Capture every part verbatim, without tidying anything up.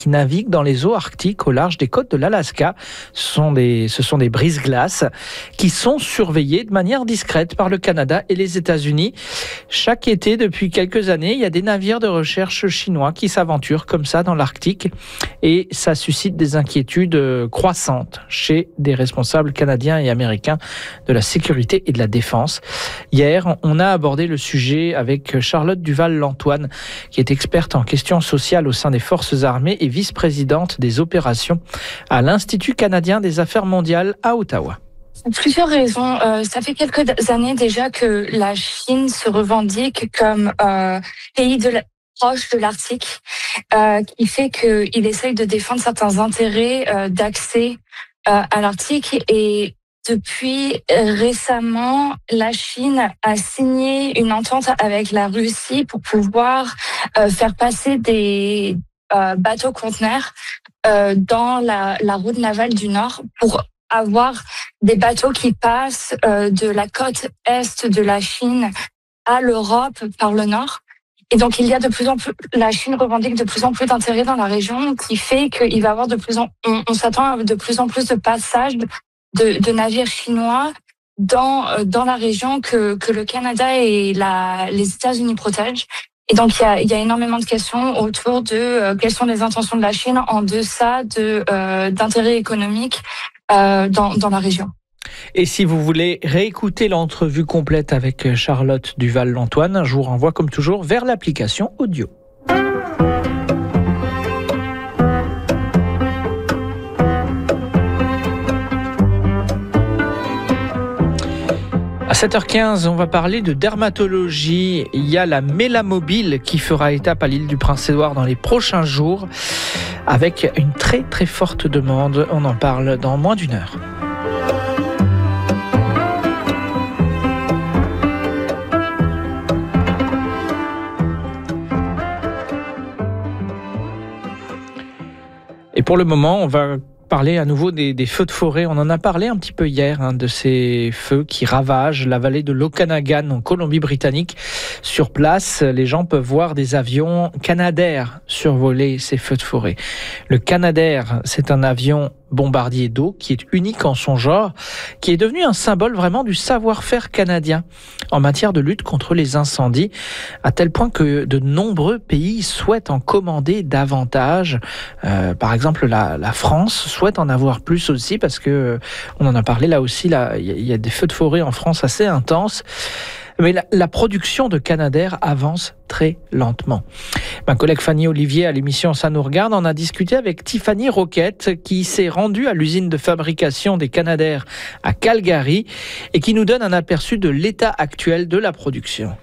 qui naviguent dans les eaux arctiques au large des côtes de l'Alaska. Ce sont des, ce sont des brise-glaces qui sont surveillées de manière discrète par le Canada et les États-Unis. Chaque été, depuis quelques années, il y a des navires de recherche chinois qui s'aventurent comme ça dans l'Arctique et ça suscite des inquiétudes croissantes chez des responsables canadiens et américains de la sécurité et de la défense. Hier, on a abordé le sujet avec Charlotte Duval-Lantoine, qui est experte en questions sociales au sein des forces armées et vice-présidente des opérations à l'Institut canadien des affaires mondiales à Ottawa. Plusieurs raisons. Euh, ça fait quelques années déjà que la Chine se revendique comme euh, pays de la, proche de l'Arctique, euh, qui fait qu'il essaye de défendre certains intérêts euh, d'accès euh, à l'Arctique. Et depuis récemment, la Chine a signé une entente avec la Russie pour pouvoir euh, faire passer des euh, bateaux conteneurs euh, dans la, la route navale du Nord pour avoir des bateaux qui passent euh, de la côte est de la Chine à l'Europe par le Nord. Et donc, il y a de plus en plus, la Chine revendique de plus en plus d'intérêt dans la région, qui fait qu'il va y avoir de plus en, on, on s'attend à de plus en plus de passages de, de navires chinois dans, dans la région que, que le Canada et la, les États-Unis protègent. Et donc, il y a, il y a énormément de questions autour de euh, quelles sont les intentions de la Chine en deçà de, euh, d'intérêts économiques euh, dans, dans la région. Et si vous voulez réécouter l'entrevue complète avec Charlotte Duval-Lantoine, je vous renvoie comme toujours vers l'application audio. À sept heures quinze, on va parler de dermatologie. Il y a la Mélamobile qui fera étape à l'île du Prince-Édouard dans les prochains jours avec une très très forte demande. On en parle dans moins d'une heure. Et pour le moment, on va parler à nouveau des, des feux de forêt. On en a parlé un petit peu hier, hein, de ces feux qui ravagent la vallée de l'Okanagan en Colombie-Britannique. Sur place, les gens peuvent voir des avions Canadair survoler ces feux de forêt. Le Canadair, c'est un avion bombardier d'eau qui est unique en son genre, qui est devenu un symbole vraiment du savoir-faire canadien en matière de lutte contre les incendies, à tel point que de nombreux pays souhaitent en commander davantage. Euh, par exemple, la, la France souhaite en avoir plus aussi parce que, on en a parlé là aussi, là, il y a des feux de forêt en France assez intenses. Mais la, la production de Canadair avance très lentement. Ma collègue Fanny Olivier à l'émission Ça nous regarde en a discuté avec Tiffany Roquette qui s'est rendue à l'usine de fabrication des Canadair à Calgary et qui nous donne un aperçu de l'état actuel de la production.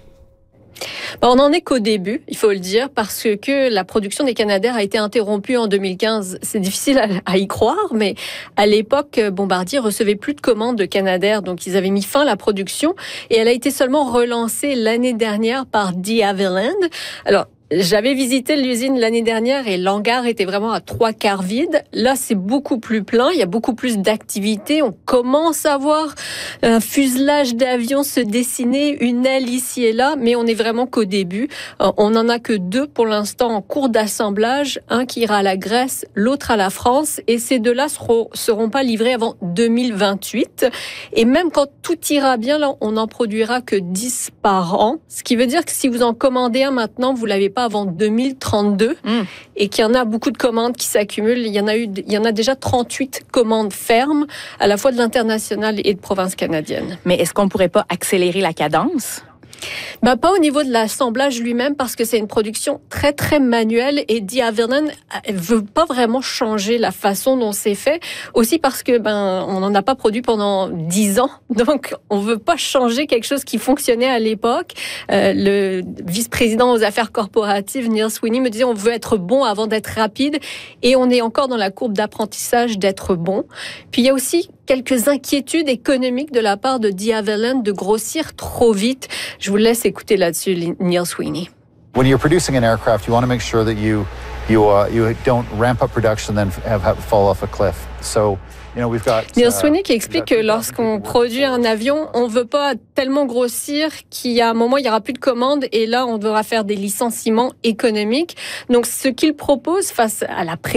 On n'en est qu'au début, il faut le dire, parce que la production des Canadair a été interrompue en deux mille quinze. C'est difficile à y croire, mais à l'époque, Bombardier recevait plus de commandes de Canadair, donc ils avaient mis fin à la production et elle a été seulement relancée l'année dernière par De Havilland. Alors, j'avais visité l'usine l'année dernière et l'hangar était vraiment à trois quarts vide. Là, c'est beaucoup plus plein. Il y a beaucoup plus d'activités. On commence à voir un fuselage d'avions se dessiner, une aile ici et là, mais on est vraiment qu'au début. On n'en a que deux pour l'instant en cours d'assemblage. Un qui ira à la Grèce, l'autre à la France. Et ces deux-là seront, seront pas livrés avant deux mille vingt-huit. Et même quand tout ira bien, là, on n'en produira que dix par an. Ce qui veut dire que si vous en commandez un maintenant, vous l'avez pas avant deux mille trente-deux mmh. et qu'il y en a beaucoup de commandes qui s'accumulent. Il y en a eu, il y en a déjà trente-huit commandes fermes, à la fois de l'international et de province canadienne. Mais est-ce qu'on pourrait pas accélérer la cadence? Ben, pas au niveau de l'assemblage lui-même parce que c'est une production très très manuelle et De Havilland veut pas vraiment changer la façon dont c'est fait. Aussi parce que ben on n'en a pas produit pendant dix ans, donc on veut pas changer quelque chose qui fonctionnait à l'époque. Euh, le vice-président aux affaires corporatives Neil Sweeney me disait on veut être bon avant d'être rapide et on est encore dans la courbe d'apprentissage d'être bon. Puis il y a aussi quelques inquiétudes économiques de la part de De Havilland de grossir trop vite. Je vous laisse écouter là-dessus Neil Sweeney. When you're producing an aircraft, you want to make sure that you you uh, you don't ramp up production and then have, have fall off a cliff. So Neil Sweeney qui explique que lorsqu'on produit un avion, on ne veut pas tellement grossir qu'il y a un moment, il n'y aura plus de commandes et là, on devra faire des licenciements économiques. Donc, ce qu'il propose face à la pression